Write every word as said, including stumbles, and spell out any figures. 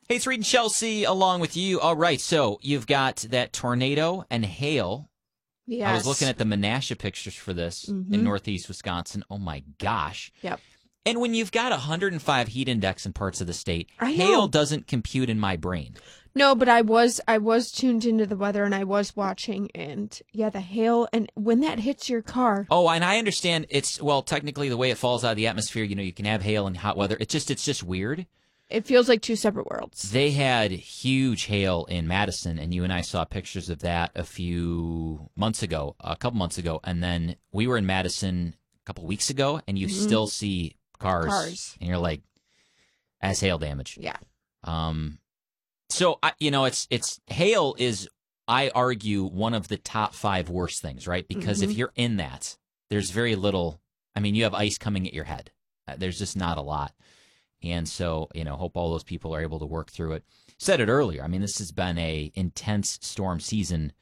Hey, it's Reed and Chelsea along with you. All right, so you've got that tornado and hail. Yes. I was looking at the Menasha pictures for this Mhm. in northeast Wisconsin. Oh, my gosh. Yep. And when you've got a one hundred five heat index in parts of the state, I know. hail doesn't compute in my brain. No, but I was I was tuned into the weather and I was watching, and yeah, the hail, and when that hits your car. Oh, and I understand it's, well, technically the way it falls out of the atmosphere, you know, you can have hail and hot weather. It's just it's just weird. It feels like two separate worlds. They had huge hail in Madison, and you and I saw pictures of that a few months ago, a couple months ago, and then we were in Madison a couple weeks ago, and you Mhm. still see cars, Cars. and you're like, that's hail damage. Yeah. Um, so I, you know, it's it's hail is, I argue, one of the top five worst things, right? Because Mhm. if you're in that, there's very little. I mean, you have ice coming at your head. Uh, there's just not a lot. And so, you know, hope all those people are able to work through it. Said it earlier. I mean, this has been a intense storm season